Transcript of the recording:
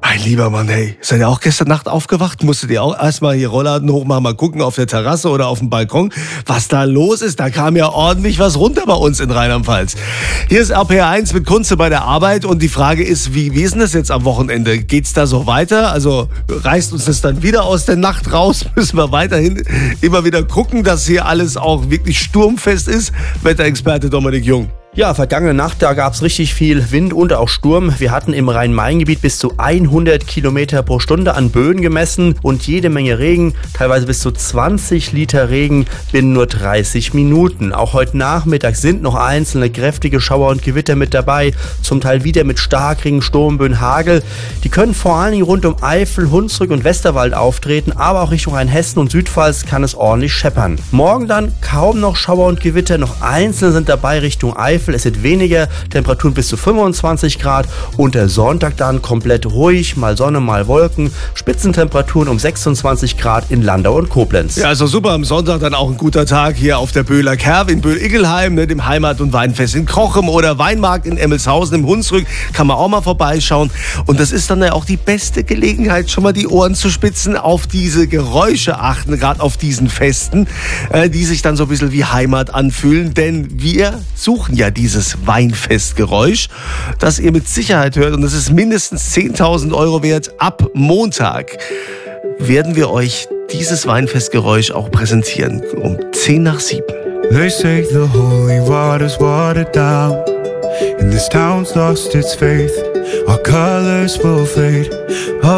Mein lieber Mann, hey, seid ihr auch gestern Nacht aufgewacht? Musstet ihr auch erstmal hier Rollladen hochmachen, mal gucken auf der Terrasse oder auf dem Balkon, was da los ist? Da kam ja ordentlich was runter bei uns in Rheinland-Pfalz. Hier ist RPR1 mit Kunze bei der Arbeit und die Frage ist, wie ist denn das jetzt am Wochenende? Geht's da so weiter? Also reißt uns das dann wieder aus der Nacht raus? Müssen wir weiterhin immer wieder gucken, dass hier alles auch wirklich sturmfest ist? Wetterexperte Dominik Jung. Ja, vergangene Nacht, da gab es richtig viel Wind und auch Sturm. Wir hatten im Rhein-Main-Gebiet bis zu 100 Kilometer pro Stunde an Böen gemessen und jede Menge Regen, teilweise bis zu 20 Liter Regen binnen nur 30 Minuten. Auch heute Nachmittag sind noch einzelne kräftige Schauer und Gewitter mit dabei, zum Teil wieder mit Starkregen, Sturmböen, Hagel. Die können vor allen Dingen rund um Eifel, Hunsrück und Westerwald auftreten, aber auch Richtung Rheinhessen und Südpfalz kann es ordentlich scheppern. Morgen dann kaum noch Schauer und Gewitter, noch einzelne sind dabei Richtung Eifel. Es wird weniger, Temperaturen bis zu 25 Grad und der Sonntag dann komplett ruhig, mal Sonne, mal Wolken, Spitzentemperaturen um 26 Grad in Landau und Koblenz. Ja, also super, am Sonntag dann auch ein guter Tag hier auf der Böhler Kerb in Böhl-Iggelheim, dem Heimat- und Weinfest in Krochem oder Weinmarkt in Emmelshausen im Hunsrück, kann man auch mal vorbeischauen und das ist dann ja auch die beste Gelegenheit, schon mal die Ohren zu spitzen, auf diese Geräusche achten, gerade auf diesen Festen, die sich dann so ein bisschen wie Heimat anfühlen, denn wir suchen ja dieses Weinfestgeräusch, das ihr mit Sicherheit hört und es ist mindestens 10.000 Euro wert. Ab Montag werden wir euch dieses Weinfestgeräusch auch präsentieren, um 6:50. They say the holy water's watered down, and this town's lost its faith. Our colors will fade.